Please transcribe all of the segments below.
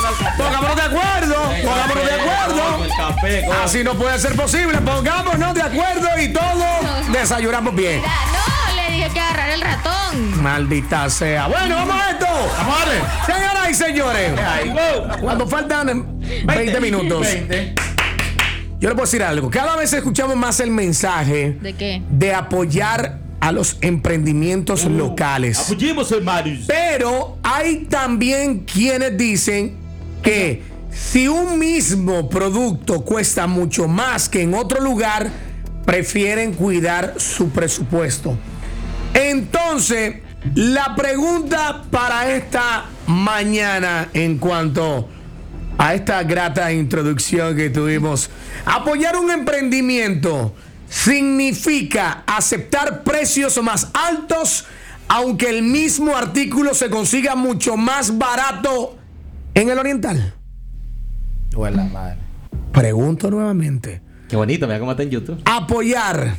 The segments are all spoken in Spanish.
Pongámonos de acuerdo. Pongámonos de acuerdo. El café, Así no puede ser posible. Pongámonos de acuerdo y todos desayunamos bien. No, le dije que agarrar el ratón. Maldita sea. Bueno, vamos a esto. Vamos a darle. Señoras y señores, Ahí, go. cuando faltan 20 minutos, 20. yo le puedo decir algo. Cada vez escuchamos más el mensaje ¿De qué? de apoyar a los emprendimientos locales. Apoyemos, hermanos. Pero hay también quienes dicen que si un mismo producto cuesta mucho más que en otro lugar, prefieren cuidar su presupuesto. Entonces, la pregunta para esta mañana en cuanto a esta grata introducción que tuvimos, apoyar un emprendimiento significa aceptar precios más altos aunque el mismo artículo se consiga mucho más barato en el Oriental. Buena madre. Pregunto nuevamente. Qué bonito, mira cómo está en YouTube. Apoyar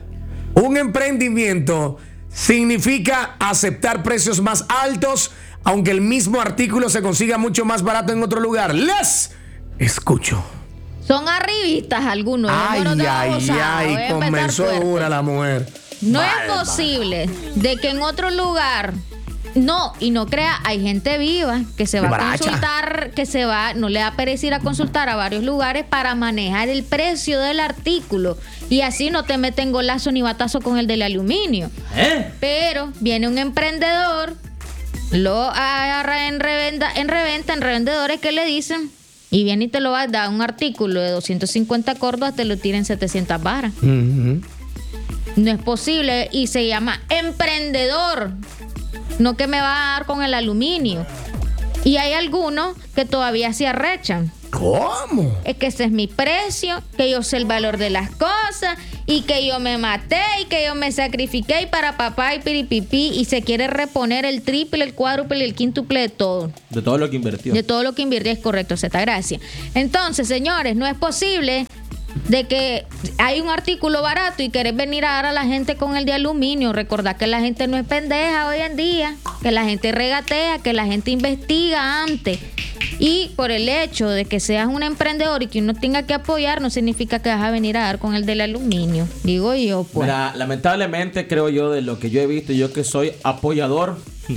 un emprendimiento significa aceptar precios más altos aunque el mismo artículo se consiga mucho más barato en otro lugar. Les escucho. Son arribistas algunos. Ay, Números de ay, babosadas. Voy ay, a empezar comenzó fuerte. dura la mujer. No es posible de que en otro lugar. No, y no crea, hay gente viva que se va a Baracha. consultar, no le da pereza ir a consultar a varios lugares para manejar el precio del artículo. Y así no te meten golazo ni batazo con el del aluminio. Pero viene un emprendedor, lo agarra en revendedores que le dicen, y viene y te lo va a dar un artículo de 250 córdobas, te lo tira en 700 varas. Uh-huh. No es posible, y se llama emprendedor, no que me va a dar con el aluminio. Y hay algunos que todavía se arrechan. ¿Cómo? Es que ese es mi precio, que yo sé el valor de las cosas, y que yo me maté, y que yo me sacrifiqué, y para papá, y piripipí, y se quiere reponer el triple, el cuádruple y el quíntuple de todo. De todo lo que invirtió. De todo lo que invirtió, es correcto, Zeta, gracias. Entonces, señores, no es posible de que hay un artículo barato y querés venir a dar a la gente con el de aluminio. Recordad que la gente no es pendeja hoy en día, que la gente regatea, que la gente investiga antes. Y por el hecho de que seas un emprendedor y que uno tenga que apoyar, no significa que vas a venir a dar con el del aluminio. Digo yo, pues. Mira, lamentablemente creo yo, de lo que yo he visto, yo que soy apoyador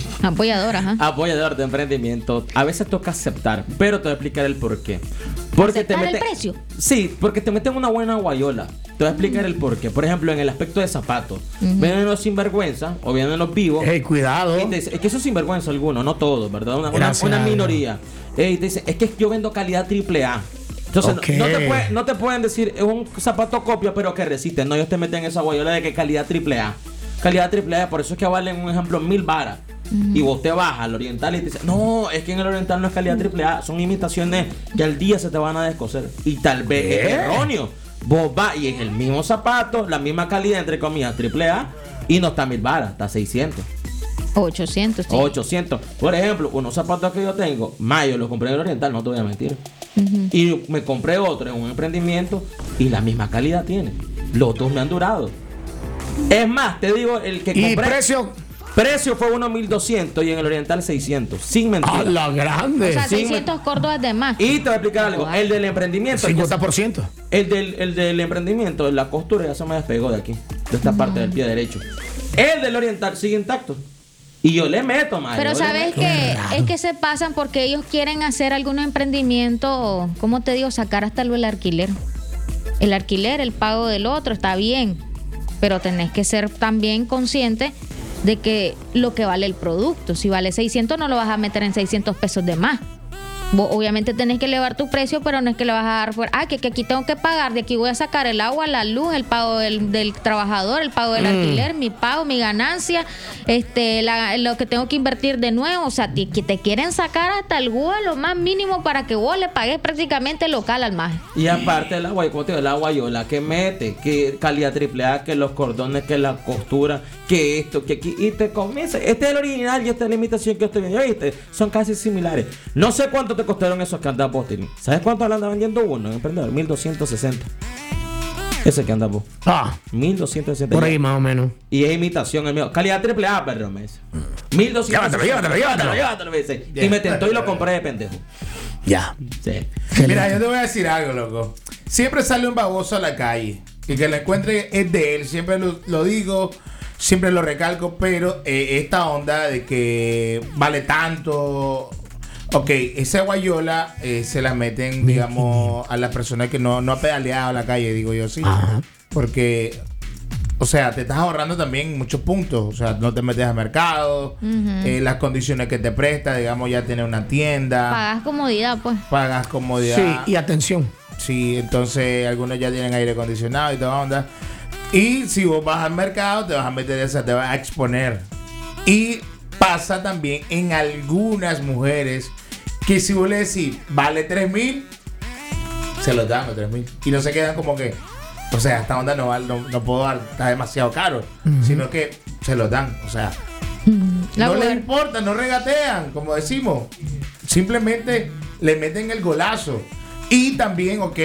de emprendimiento, a veces toca aceptar, pero te voy a explicar el por qué. Porque ¿Aceptar el precio? Sí, porque te meten una buena guayola. Te voy a explicar el por qué. Por ejemplo, en el aspecto de zapatos, vienen los sinvergüenza o vienen los vivos. Hey, cuidado. Y te dice, es que son sinvergüenza algunos, no todos, ¿verdad? Gracias Una a Dios. minoría. Y te dice, es que yo vendo calidad AAA. Entonces, Ok. no te pueden decir, es un zapato copia, pero que resiste. No, ellos te meten esa guayola de que calidad AAA. Calidad AAA, por eso es que valen, un ejemplo, 1000 varas. Y vos te vas al Oriental y te dices, no, es que en el Oriental no es calidad AAA, son imitaciones que al día se te van a descoser. Y tal vez es erróneo. Vos vas y es el mismo zapato, la misma calidad, entre comillas, AAA, y no está 1000 varas, está 600. 800, sí. 800. Por ejemplo, unos zapatos que yo tengo, yo los compré en el Oriental, no te voy a mentir. Y me compré otro en un emprendimiento y la misma calidad tiene. Los dos me han durado. Es más, te digo, el que compré. ¿Y precio? Fue uno 1200 y en el Oriental 600. Sin mentira. ¡A la grande! O sea, Sí, 600 córdobas de más. Y te voy a explicar algo. El del emprendimiento. 50%. El del emprendimiento, la costura ya se me despegó de aquí, de esta parte del pie derecho. El del Oriental sigue intacto. Y yo le meto, madre. Pero sabes que es que se pasan porque ellos quieren hacer algunos emprendimientos, ¿cómo te digo? Sacar hasta lo del alquiler. El alquiler, el pago del otro, está bien. Pero tenés que ser también consciente de que lo que vale el producto. Si vale 600, no lo vas a meter en 600 pesos de más. Vos obviamente tenés que elevar tu precio, pero no es que le vas a dar fuera. Que aquí tengo que pagar, de aquí voy a sacar el agua, la luz, el pago del trabajador, el pago del alquiler, mi pago, mi ganancia, lo que tengo que invertir de nuevo. O sea, que te quieren sacar hasta el huevo, lo más mínimo, para que vos le pagues prácticamente local al maje. Y aparte el agua, como te digo, el aguayola que mete, que calidad AAA, que los cordones, que la costura, que esto, que aquí, y te comienza. Este es el original y esta es la imitación que estoy viendo. ¿Viste? Son casi similares. No sé cuánto te costaron esos que andas vos, Tini. ¿Sabes cuánto le anda vendiendo uno en emprendedor? 1260. Ese que anda vos. 1260. Por ahí más o menos. Y es imitación el mío. Calidad AAA, perdón, me dice. 1260. Llévatelo. Llévatelo, me dice. Y me tentó y lo compré de pendejo. Ya. Sí. Mira, yo te voy a decir algo, loco. Siempre sale un baboso a la calle y que lo encuentre es de él. Siempre lo digo, siempre lo recalco, pero esta onda de que vale tanto. Ok, esa guayola se la meten, digamos, a las personas que no ha pedaleado a la calle, digo yo, sí. Ajá. Porque, o sea, te estás ahorrando también muchos puntos. O sea, no te metes al mercado, las condiciones que te presta, digamos, ya tienes una tienda, Pagas comodidad, pues. pagas comodidad. Sí, y atención. Sí, entonces algunos ya tienen aire acondicionado y toda onda. Y si vos vas al mercado, te vas a meter esa, te vas a exponer. Y pasa también en algunas mujeres que si vos le decís, vale 3,000, se los dan los 3,000. Y no se quedan como que, o sea, esta onda no puedo dar, está demasiado caro. Sino que se los dan, o sea, La no les mujer- importa, no regatean, como decimos. Simplemente le meten el golazo. Y también, ok,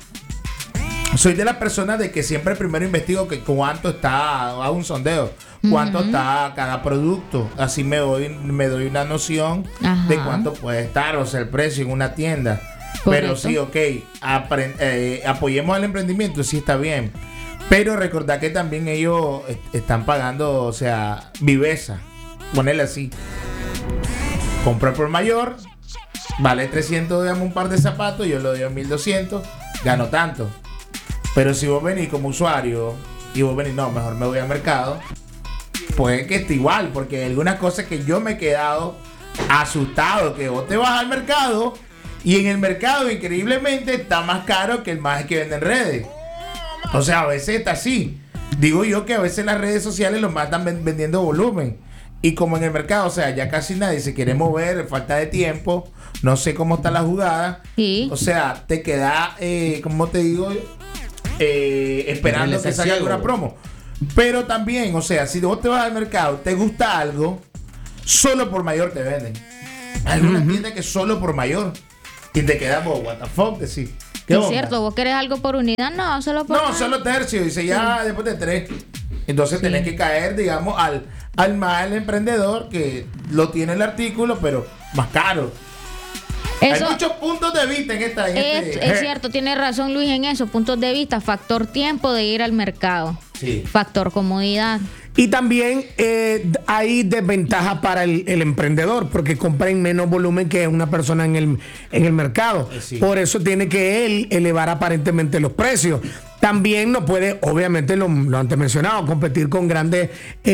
soy de las personas de que siempre primero investigo que cuánto está, hago un sondeo, cuánto está cada producto. Así me doy una noción Ajá. de cuánto puede estar, o sea, el precio en una tienda. Correcto. Pero sí, ok, apoyemos al emprendimiento, sí está bien. Pero recordad que también ellos están pagando, o sea, viveza. Ponerle así. Comprar por mayor, vale 300, digamos, un par de zapatos, yo lo doy a 1,200, gano tanto. Pero si vos venís como usuario y vos venís, no, mejor me voy al mercado, puede que esté igual, porque hay algunas cosas que yo me he quedado asustado, que vos te vas al mercado y en el mercado increíblemente está más caro que el más que vende en redes. O sea, a veces está así. Digo yo que a veces las redes sociales los más están vendiendo volumen. Y como en el mercado, o sea, ya casi nadie se quiere mover, falta de tiempo, no sé cómo está la jugada. Sí. O sea, te queda, como te digo, esperando que salga ciego. alguna promo. Pero también, o sea, si vos te vas al mercado, te gusta algo, solo por mayor te venden. Hay algunas tiendas que solo por mayor. Y te quedamos, what the fuck, decís. ¿Qué Es onda? cierto, vos querés algo por unidad, no, solo por. No, solo tercio, dice ya después de 3. Entonces tenés que caer, digamos, al mal emprendedor que lo tiene el artículo, pero más caro. Eso Hay muchos puntos de vista en esta. es cierto, tiene razón Luis en eso. Puntos de vista, factor tiempo de ir al mercado, Sí. factor comodidad. Y también hay desventaja para el emprendedor, porque compra en menos volumen que una persona en el mercado. Sí. Por eso tiene que él elevar aparentemente los precios. También no puede, obviamente, lo antes mencionado, competir con grandes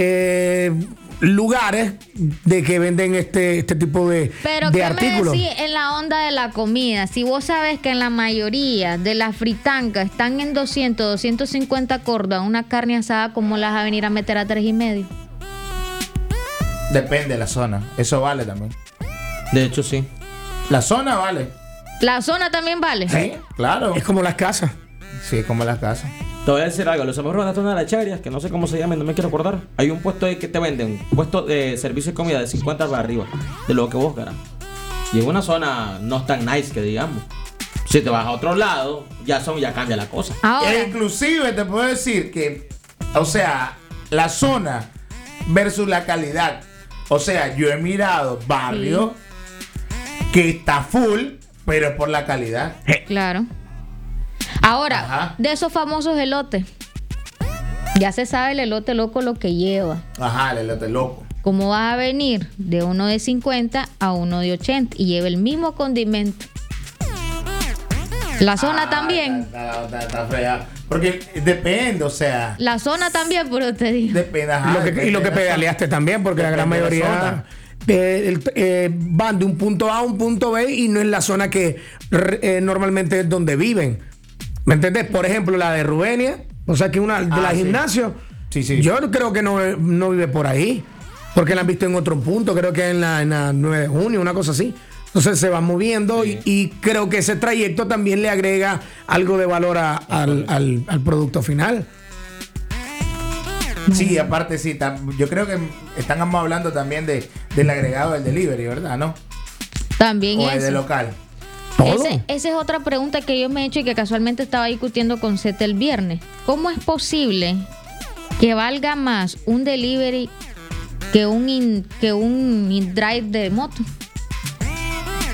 lugares de que venden este tipo de Pero ¿qué artículos. me decís en la onda de la comida? Si vos sabes que en la mayoría de las fritancas están en 200, 250 cordas, una carne asada, ¿cómo las vas a venir a meter a 3,5? Depende de la zona. Eso vale también. De hecho, sí. La zona vale. La zona también vale. Sí, claro. Es como las casas. Sí, es como las casas. Te voy a decir algo, los semáforos de la zona de las Chagrias, que no sé cómo se llama, no me quiero acordar. Hay un puesto ahí que te venden, un puesto de servicio de comida de 50 para arriba, de lo que vos querás. Y en una zona no es tan nice que digamos. Si te vas a otro lado, ya cambia la cosa. Ahora, E inclusive te puedo decir que, o sea, la zona versus la calidad. O sea, yo he mirado barrios que está full, pero es por la calidad. claro. Ahora, Ajá. de esos famosos elotes, ya se sabe el elote loco lo que lleva. Ajá, el elote loco. ¿Cómo vas a venir de uno de 50 a uno de 80 y lleva el mismo condimento? La zona también. Está fregado. Porque depende, o sea. La zona también, pero te digo. Depende, ajá, Y lo depende que de la pedaleaste también, porque la gran Depende de la mayoría zona. van de un punto A a un punto B y no es la zona que normalmente es donde viven. ¿Me entendés? Por ejemplo, la de Rubenia, o sea que una de la sí. gimnasio, Sí. yo creo que no vive por ahí, porque la han visto en otro punto, creo que en la 9 de junio, una cosa así. Entonces se va moviendo y creo que ese trayecto también le agrega algo de valor al producto final. Sí, aparte sí, yo creo que estamos hablando también del agregado del delivery, ¿verdad? ¿No? También O el eso. de local. Todo. Esa es otra pregunta que yo me he hecho y que casualmente estaba discutiendo con Zeta el viernes. ¿Cómo es posible que valga más un delivery que un drive de moto?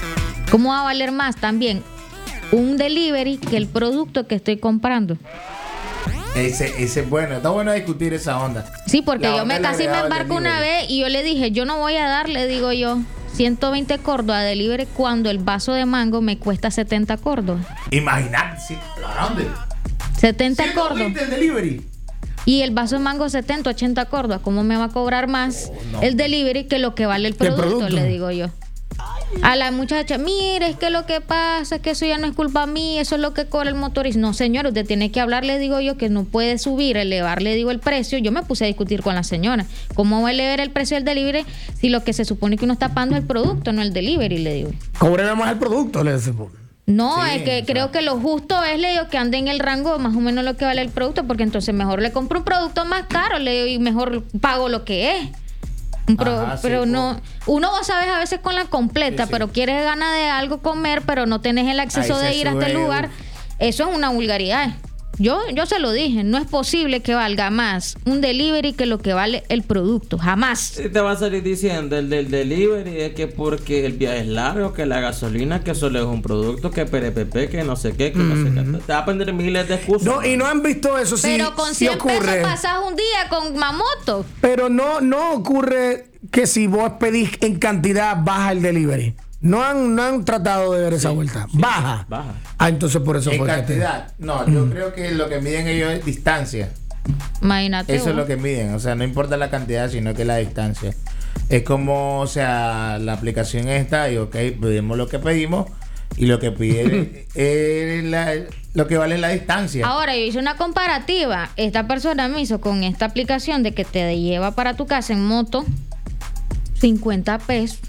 ¿Cómo va a valer más también un delivery que el producto que estoy comprando? Ese es bueno. Está bueno discutir esa onda. Sí, porque La yo onda me del casi me agregado del embarco una delivery. vez y yo le dije, yo no voy a dar, le digo yo, 120 córdobas de delivery cuando el vaso de mango me cuesta 70 córdobas. Imagínate, sí. ¿A dónde? 70 córdobas. 120 el delivery. Y el vaso de mango 70, 80 córdobas. ¿Cómo me va a cobrar más el delivery que lo que vale el producto? Le digo yo. A la muchacha, mire, es que lo que pasa es que eso ya no es culpa mía, eso es lo que cobra el motorista. No, señor, usted tiene que hablar, le digo yo, que no puede subir, elevar, le digo, el precio. Yo me puse a discutir con la señora. ¿Cómo va a elevar el precio del delivery si lo que se supone que uno está pagando es el producto, no el delivery, le digo? Cobremos más el producto, le decimos. No, Sí, es que creo que lo justo es, le digo, que ande en el rango más o menos lo que vale el producto, porque entonces mejor le compro un producto más caro, le digo, y mejor pago lo que es. Ajá, sí, Pero pues. no, uno vos sabes a veces con la completa, Sí. pero quieres ganas de algo comer, pero no tenés el acceso Ahí se de ir hasta el sube, lugar. Eso es una vulgaridad. Yo se lo dije, no es posible que valga más un delivery que lo que vale el producto, jamás. Y te va a salir diciendo el del delivery es que porque el viaje es largo, que la gasolina, que solo es un producto, que PRPP, que no sé qué, que no sé qué. Te va a aprender miles de excusas. No, y no han visto eso, sí, Pero con sí 100 pesos ocurre. pasás un día con mamoto. Pero no ocurre que si vos pedís en cantidad baja el delivery. No han tratado de ver esa vuelta. Baja. Baja. Ah, entonces por eso En fue que te- cantidad. No, yo creo que lo que miden ellos es distancia. Imagínate. Eso es vos. lo que miden. O sea, no importa la cantidad, sino que la distancia. Es como, o sea, la aplicación esta, y ok, pedimos lo que pedimos, y lo que pide lo que vale es la distancia. Ahora, yo hice una comparativa. Esta persona me hizo con esta aplicación de que te lleva para tu casa en moto 50 pesos.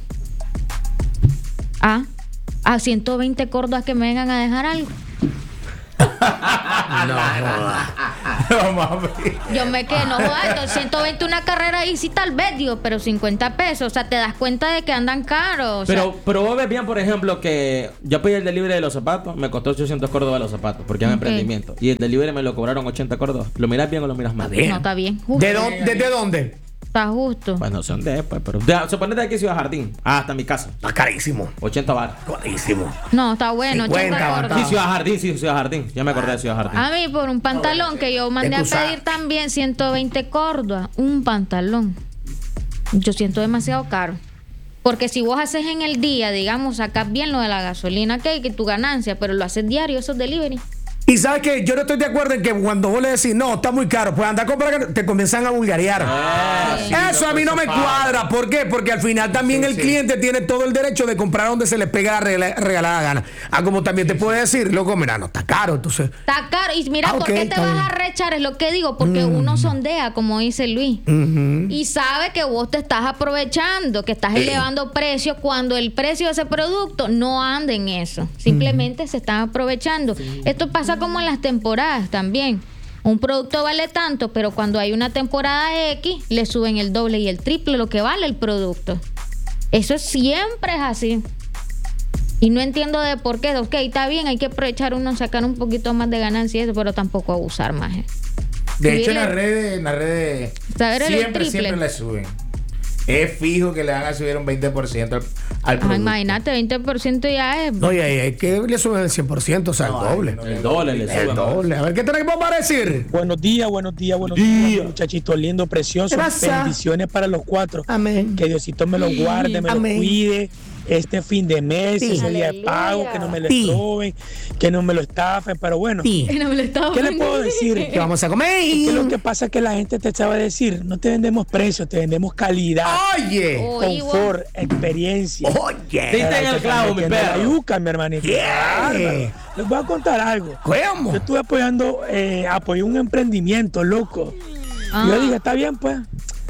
A 120 córdobas que me vengan a dejar algo. Vamos a ver. Yo me quedé, no jodas, entonces 120 una carrera y sí tal vez, digo, pero 50 pesos. O sea, te das cuenta de que andan caros. O sea, Pero vos ves bien, por ejemplo, que yo pedí el delivery de los zapatos, me costó 800 córdobas los zapatos, porque es un Ok. emprendimiento. Y el delivery me lo cobraron 80 córdobas. ¿Lo miras bien o lo miras mal? Bien. no está bien. Justo. ¿Desde dónde? Está justo. Pues no sé dónde es, pues, pero... Suponete aquí Ciudad Jardín, hasta mi casa, Está carísimo. 80 bar. Carísimo. No, está bueno. 50, 80 bastante. córdobas. Sí, Ciudad Jardín. Ya me acordé de Ciudad Jardín. A mí por un pantalón que yo mandé a Excusar. pedir también 120 córdobas. Un pantalón. Yo siento demasiado caro. Porque si vos haces en el día, digamos, sacas bien lo de la gasolina que tu ganancia, pero lo haces diario, esos delivery. Y sabes que yo no estoy de acuerdo en que cuando vos le decís, no, está muy caro, pues anda a comprar, te comienzan a vulgarear. Eso a mí no me cuadra. ¿Por qué? Porque al final también el cliente tiene todo el derecho de comprar donde se le pega la regalada gana. Ah, como también te puede decir, loco, mira, no está caro, entonces. Está caro. Y mira, ¿por Ok, qué te está vas bien. a rechar? Es lo que digo, porque uno sondea, como dice Luis. Y sabe que vos te estás aprovechando, que estás elevando precios cuando el precio de ese producto no anda en eso. Simplemente se están aprovechando. Esto pasa como en las temporadas también. Un producto vale tanto, pero cuando hay una temporada X, le suben el doble y el triple lo que vale el producto. Eso siempre es así. Y no entiendo de por qué. Ok, está bien, hay que aprovechar uno, sacar un poquito más de ganancia y eso, pero tampoco abusar más. De hecho, Subirle- en las redes Saber el siempre triple. le suben. Es fijo que le van a subir un 20% al Ah, producto. imagínate, 20% ya es. No, y hay que le suben el 100%, o sea, No, el doble. no, El doble le El suben. doble. A ver, ¿qué tenemos para decir? Buenos días, muchachitos lindos, preciosos. Gracias. Bendiciones para los cuatro. Amén. Que Diosito me los guarde, me Amén. los cuide. Este fin de mes, Sí. ese día de pago, que no me lo Sí. roben, que no me lo estafen. Pero bueno, Sí. No me lo estaba ¿qué le poniendo. puedo decir? ¿Qué vamos a comer? Que lo que pasa es que la gente te sabe decir, no te vendemos precios, te vendemos calidad, Oye. Oye, confort, experiencia. Oye. Diste en el clavo, mi La perro. yuca, mi hermanito. Yeah. Bárbaro. Les voy a contar algo. ¿Cómo? Yo estuve apoyé un emprendimiento, loco. Ah. Yo dije, está bien, pues.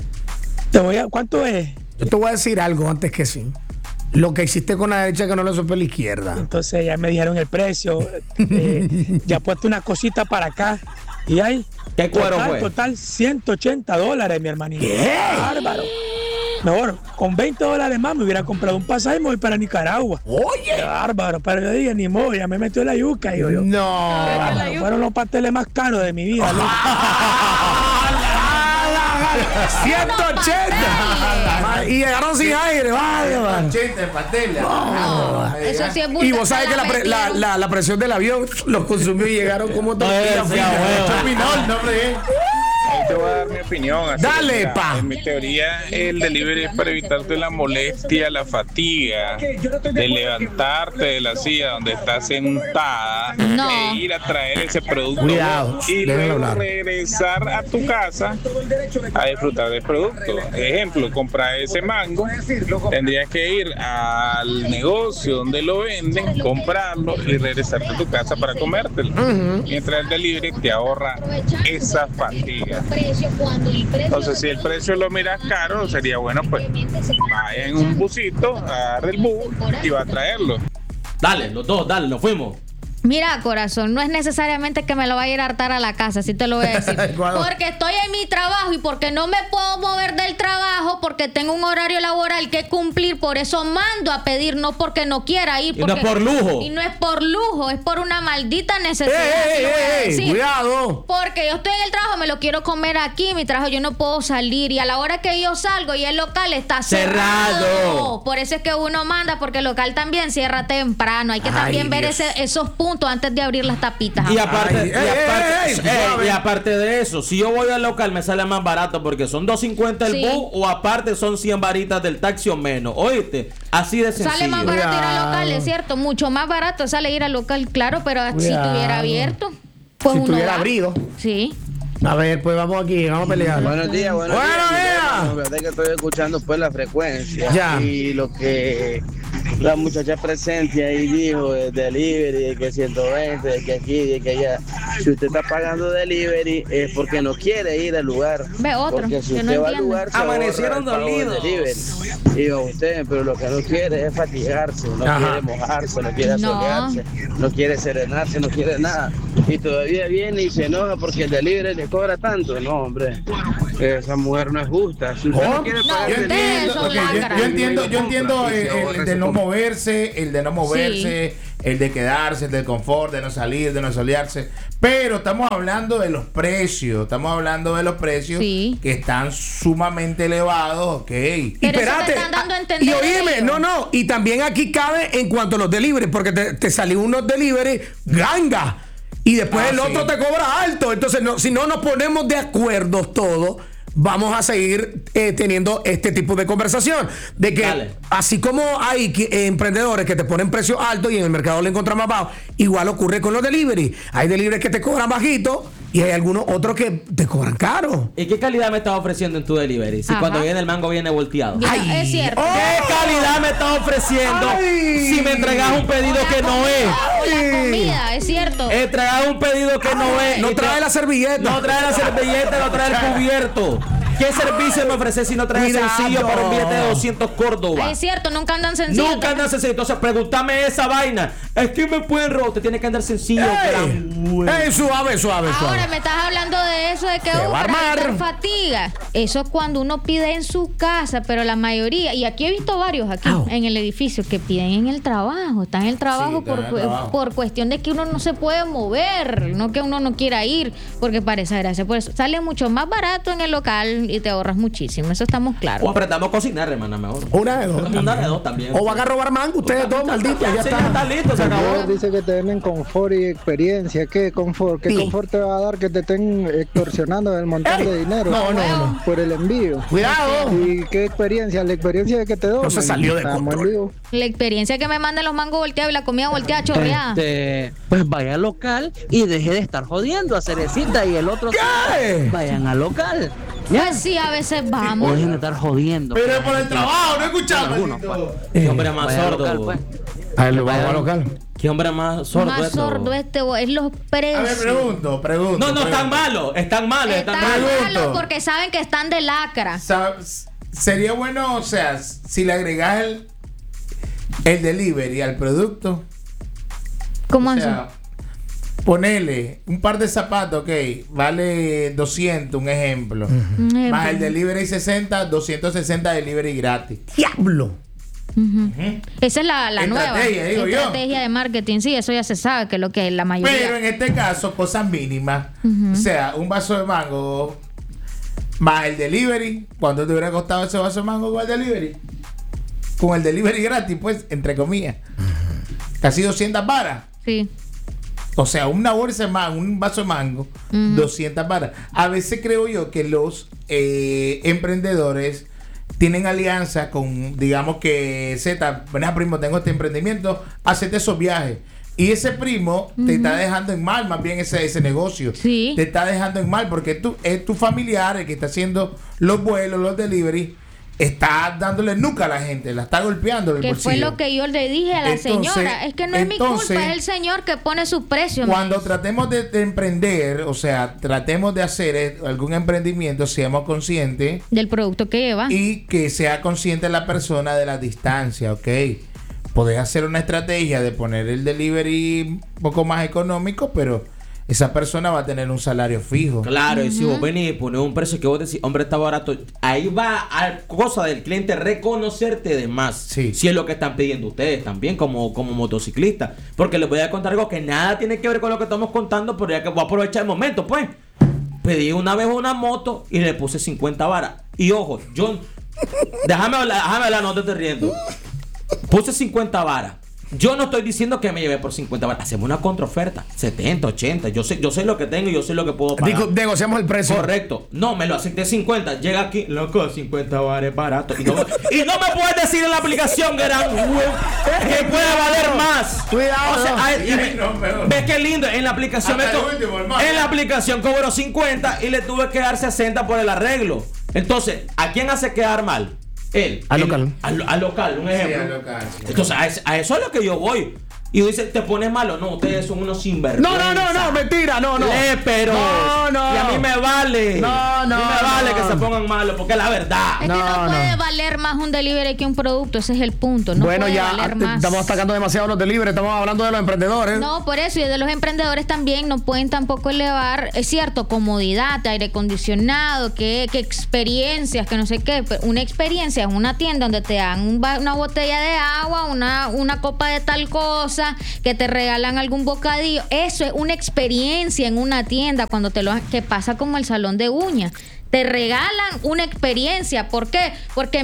¿Cuánto es? Yo te voy a decir algo antes que sí. Lo que hiciste con la derecha que no lo supe la izquierda. Entonces ya me dijeron el precio. Ya he puesto una cosita para acá. Y ahí. ¿Qué cuero fue? Total, $180, mi hermanito. Bárbaro. Mejor, con $20 más me hubiera comprado un pasaje y me voy para Nicaragua. Qué Oye. bárbaro. Pero yo dije, ni modo, ya me metió la yuca. Y yo, No. bárbaro, fueron los pasteles más caros de mi vida, loco. 180. Y llegaron sin aire, vaya, vale. 80 en pastel. Eso sí es Y bulto, vos sabés se que la presión del avión los consumió y llegaron como tortillas Ese fritas. abuelo. Chapinol, no, hombre. Ahí te voy a dar mi opinión. Así Dale, que, mira, pa. En mi teoría, el delivery es para evitarte la molestia, la fatiga de levantarte de la silla donde estás sentada No. e ir a traer ese producto Cuidado, y déjenlo luego hablar. regresar a tu casa a disfrutar del producto. Ejemplo, comprar ese mango, tendrías que ir al negocio donde lo venden, comprarlo y regresarte a tu casa para comértelo. Mientras el delivery te ahorra esa fatiga. Entonces, si el precio lo miras caro, sería bueno, pues vaya en un busito, agarre el bus y va a traerlo. Dale, los dos, dale, nos fuimos. Mira, corazón, no es necesariamente que me lo vaya a ir a hartar a la casa, sí te lo voy a decir. ¿Cuándo? Porque estoy en mi trabajo y porque no me puedo mover del trabajo, porque tengo un horario laboral que cumplir, por eso mando a pedir, no porque no quiera ir. Y no es por lujo. Y no es por lujo, es por una maldita necesidad. ¡Ey, sí lo voy a ey, ey! decir. ¡Cuidado! Porque yo estoy en el trabajo, me lo quiero comer aquí, mi trabajo yo no puedo salir y a la hora que yo salgo y el local está cerrado. Cerrado. Por eso es que uno manda, porque el local también cierra temprano. Hay que Ay, también ver Dios. esos puntos antes de abrir las tapitas. Y aparte, Ay, y aparte de eso, si yo voy al local me sale más barato porque son $2.50 el Sí. bus o aparte son 100 varitas del taxi o menos. Oíste, así de sencillo. Sale más barato ir al Cuidado. local, es cierto, mucho más barato sale ir al local, claro, pero si Cuidado. estuviera abierto, pues Si uno estuviera va. abrido. Sí. A ver, pues vamos aquí, vamos a pelear. Buenos días, buenos Buenos días. días. La verdad es que estoy escuchando pues la frecuencia Ya. y lo que la muchacha presente ahí dijo, el delivery, de que 120, de que aquí, de que allá. Si usted está pagando delivery es porque no quiere ir al lugar. Ve otro, Porque si que no usted va al entiende. lugar se Amanecieron ahorra el pago del dolidos. delivery. Digo usted, pero lo que no quiere es fatigarse, no Ajá. quiere mojarse, no quiere No. asolearse, no quiere serenarse, no quiere nada. Y todavía viene y se enoja porque el delivery le cobra tanto. No, hombre, esa mujer no es justa. Si usted no quiere No, pagar Yo el ustedes entiendo, son ok, lacras. yo entiendo Y se el ahorra de ese no compra. moverse, el de quedarse, el del confort, de no salir, de no solearse. Pero estamos hablando de los precios, Sí. que están sumamente elevados, ok. Y Pero eso espérate, te están dando a y entender oíme, ellos. no, y también aquí cabe en cuanto a los delivery, porque te salió unos delivery ganga, y después Ah, el otro sí. te cobra alto. Entonces, si no nos ponemos de acuerdo todos, vamos a seguir teniendo este tipo de conversación. De que Dale. así como hay emprendedores que te ponen precios altos y en el mercado lo encuentran más bajo, igual ocurre con los delivery. Hay delivery que te cobran bajito y hay algunos otros que te cobran caro. ¿Y qué calidad me estás ofreciendo en tu delivery? Si Ajá. cuando viene el mango viene volteado. Bien, Ay. es cierto. ¿Qué calidad me estás ofreciendo Ay. si me entregas un pedido que no es? O la comida, es cierto. Entregas un pedido que no es. No y te- trae la servilleta. No trae la servilleta, no trae el cubierto. ¿Qué servicio me ofreces si no trae Cuidado. sencillo para un billete de 200 Córdoba? Es cierto, nunca andan sencillos. Nunca andas sencillo. Entonces, pregúntame esa vaina. Es que me pueden robar. Te tiene que andar sencillo. Ey, suave. Ahora me estás hablando de eso de que Se va a para armar. evitar fatiga. Eso es cuando uno pide en su casa, pero la mayoría, y aquí he visto varios aquí Au. en el edificio que piden en el trabajo, están en el trabajo, están en el trabajo. por cuestión de que uno no se puede mover, no que uno no quiera ir, porque para esa gracia, por eso sale mucho más barato en el local y te ahorras muchísimo, eso estamos O claros. aprendamos a cocinar, hermana, mejor. Una de dos. Una de dos también. O van a robar mango ustedes dos, malditos. Ya Sí, ya está. está listo, se acabó. Dice que te venden confort y experiencia. ¿Qué confort? ¿Qué Sí. confort te va a dar que te estén extorsionando el montón de dinero? No. Por el envío. Cuidado. ¿Y qué experiencia? La experiencia de que te doy. No se salió de control. La experiencia que me mandan los mangos volteados y la comida volteada chorreada. Pues vaya al local y deje de estar jodiendo a Cerecita y el otro. ¿Qué? Vayan al local. ¿ya? Pues sí, a veces O vamos. dejen de estar jodiendo. Pero es por el trabajo, no escuchamos. Algunos, pues. ¿Qué hombre más Vaya al sordo? local, pues. A ver, vamos al local. ¿Qué hombre más sordo? Más esto? sordo es los A ver, precios. pregunto. No, están malos. Están malos. Están Pregunto. malos porque saben que están de lacra. Sería bueno, o sea, si le agregas el delivery al producto, ¿Cómo o así? sea, ponele un par de zapatos, ok, vale 200, un ejemplo. Más el delivery 60, 260 delivery gratis. Diablo. Esa es la nueva Estrategia, digo yo. estrategia de marketing. Sí, eso ya se sabe que es lo que la mayoría. Pero en este caso, cosas mínimas. O sea, un vaso de mango más el delivery. ¿Cuánto te hubiera costado ese vaso de mango con el delivery? Con el delivery gratis, pues, entre comillas. Casi 200 varas. Sí. O sea, una bolsa de mango, un vaso de mango, 200 varas. A veces creo yo que los emprendedores tienen alianza con, digamos que Z, bueno, primo, tengo este emprendimiento, hacete esos viajes. Y ese primo te está dejando en mal, más bien ese negocio. Sí. Te está dejando en mal porque es tu familiar el que está haciendo los vuelos, los delivery, está dándole nuca a la gente, la está golpeando el Que bolsillo. fue lo que yo le dije a la señora. Es que no es mi culpa, es el señor que pone sus precios. Cuando tratemos de emprender, o sea, tratemos de hacer algún emprendimiento, seamos conscientes del producto que lleva. y que sea consciente la persona de la distancia, ¿ok? Podés hacer una estrategia de poner el delivery un poco más económico, pero esa persona va a tener un salario fijo. Claro, y si vos venís y pones un precio que vos decís, hombre, está barato, ahí va a cosa del cliente reconocerte de más. Sí. Si es lo que están pidiendo ustedes también como motociclistas. Porque les voy a contar algo que nada tiene que ver con lo que estamos contando, pero ya que voy a aprovechar el momento, pues. Pedí una vez una moto y le puse 50 varas. Y ojo, yo... Déjame hablar, no te estés riendo. Puse 50 varas. Yo no estoy diciendo que me llevé por 50 varas. Hacemos una contraoferta. 70, 80. Yo sé lo que tengo y yo sé lo que puedo pagar. Negociamos el precio. Correcto. No, me lo acepté 50. Llega aquí, loco, 50 varas barato. Y no me puedes decir en la aplicación, gran que puede valer más. Cuidado. O sea, ves qué lindo. En la aplicación en la aplicación cobró 50 y le tuve que dar 60 por el arreglo. Entonces, ¿a quién hace quedar mal? Él. Al local. Al local, un ejemplo. Sí, al local, sí. Entonces, a eso es lo que yo voy. Y dice, ¿te pones malo? No, ustedes son unos sinvergüenza. No, mentira, no. Pero No. y a mí me vale. No. A mí me vale que se pongan malos, porque es la verdad. Es que no puede valer más un delivery que un producto, ese es el punto. No bueno, puede ya valer más. estamos atacando demasiado los delivery, estamos hablando de los emprendedores. No, por eso, y de los emprendedores también no pueden tampoco elevar, es cierto, comodidad, aire acondicionado, que experiencias, que no sé qué. Pero una experiencia es una tienda donde te dan una botella de agua, una copa de tal cosa, que te regalan algún bocadillo. Eso es una experiencia en una tienda cuando que pasa como el salón de uñas. Te regalan una experiencia. ¿Por qué? Porque